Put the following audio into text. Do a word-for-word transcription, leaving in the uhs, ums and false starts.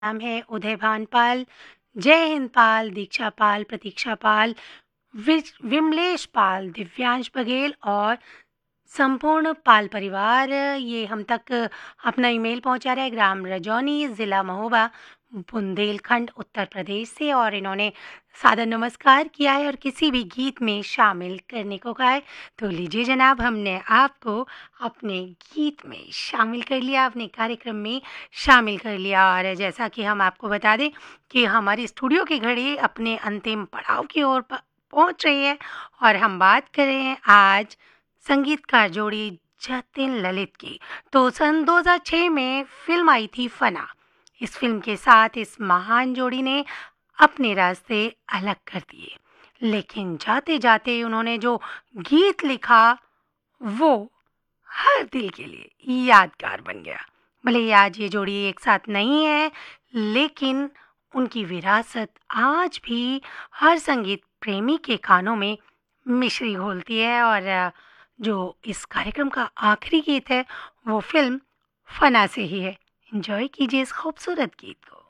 नाम है उदय भान पाल, जय हिंद पाल, दीक्षा पाल, प्रतीक्षा पाल, विज विमलेश पाल, दिव्यांश बघेल और संपूर्ण पाल परिवार ये हम तक अपना ईमेल पहुंचा रहा है ग्राम रजौनी, ज़िला महोबा, बुंदेलखंड, उत्तर प्रदेश से। और इन्होंने सादर नमस्कार किया है और किसी भी गीत में शामिल करने को कहा है। तो लीजिए जनाब, हमने आपको अपने गीत में शामिल कर लिया, अपने कार्यक्रम में शामिल कर लिया। और जैसा कि हम आपको बता दें कि हमारी स्टूडियो की घड़ी अपने अंतिम पड़ाव की ओर प- पहुंच रही है और हम बात कर रहे हैं आज संगीतकार जोड़ी जतिन ललित की। तो सन दो हज़ार छह में फिल्म आई थी फना। इस फिल्म के साथ इस महान जोड़ी ने अपने रास्ते अलग कर दिए, लेकिन जाते जाते उन्होंने जो गीत लिखा वो हर दिल के लिए यादगार बन गया। भले ही आज ये जोड़ी एक साथ नहीं है, लेकिन उनकी विरासत आज भी हर संगीत प्रेमी के कानों में मिश्री घोलती है। और अ, जो इस कार्यक्रम का आखिरी गीत है वो फिल्म फना से ही है। एंजॉय कीजिए इस खूबसूरत गीत को।